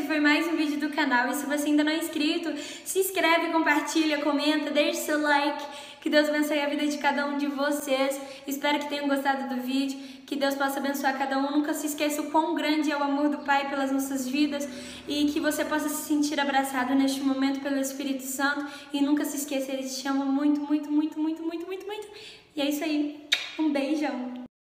esse foi mais um vídeo do canal. E se você ainda não é inscrito, se inscreve, compartilha, comenta, deixa seu like. Que Deus abençoe a vida de cada um de vocês. Espero que tenham gostado do vídeo. Que Deus possa abençoar cada um. Nunca se esqueça o quão grande é o amor do Pai pelas nossas vidas. E que você possa se sentir abraçado neste momento pelo Espírito Santo. E nunca se esqueça, Ele te ama muito, muito, muito, muito, muito, muito, muito. E é isso aí. Um beijão.